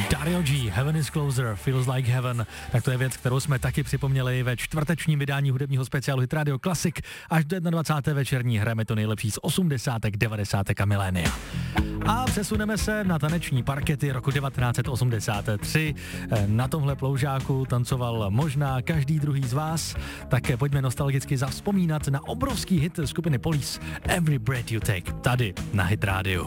Dario G, Heaven is Closer, Feels Like Heaven, tak to je věc, kterou jsme taky připomněli ve čtvrtečním vydání hudebního speciálu Hit Radio Classic. Až do 21. večerní hrajeme to nejlepší z 80., 90. a milénia. A přesuneme se na taneční parkety roku 1983. Na tomhle ploužáku tancoval možná každý druhý z vás, tak pojďme nostalgicky zavzpomínat na obrovský hit skupiny Police Every Breath You Take, tady na Hit Radio.